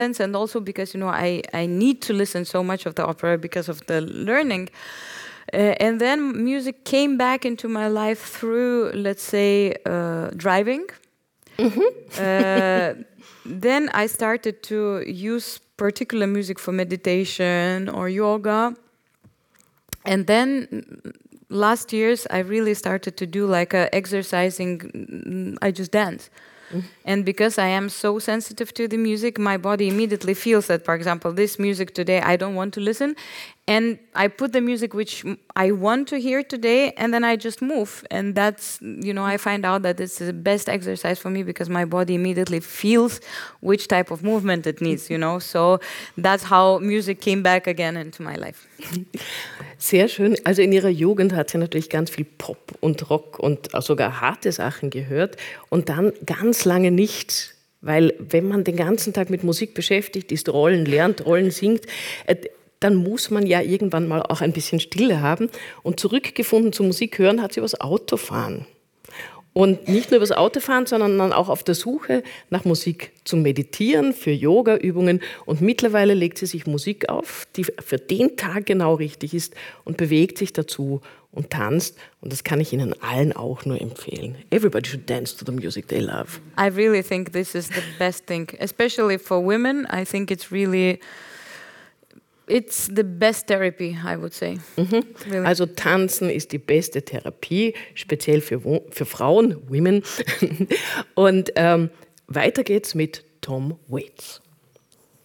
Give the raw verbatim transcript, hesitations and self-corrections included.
and also because, you know, I, I need to listen so much of the opera because of the learning. Uh, and then music came back into my life through, let's say, uh, driving. Mm-hmm. uh, then I started to use particular music for meditation or yoga. And then last years, I really started to do like a exercising, I just dance. Mm. And because I am so sensitive to the music, my body immediately feels that, for example, this music today, I don't want to listen. And I put the music which I want to hear today, and then I just move. And that's, you know, I find out that it's the best exercise for me because my body immediately feels which type of movement it needs, you know. So that's how music came back again into my life. Sehr schön. Also in ihrer Jugend hat sie natürlich ganz viel Pop und Rock und sogar harte Sachen gehört und dann ganz lange nicht, weil wenn man den ganzen Tag mit Musik beschäftigt ist, Rollen lernt, Rollen singt, dann muss man ja irgendwann mal auch ein bisschen Stille haben. Und zurückgefunden zum Musik hören hat sie übers Autofahren. Und nicht nur übers Autofahren, sondern dann auch auf der Suche nach Musik zum Meditieren, für Yoga-Übungen. Und mittlerweile legt sie sich Musik auf, die für den Tag genau richtig ist und bewegt sich dazu und tanzt. Und das kann ich Ihnen allen auch nur empfehlen. Everybody should dance to the music they love. I really think this is the best thing, especially for women. I think it's really... It's the best therapy, I would say. Mhm. Really. Also tanzen ist die beste Therapie, speziell für, für Frauen, Women. Und ähm, weiter geht's mit Tom Waits.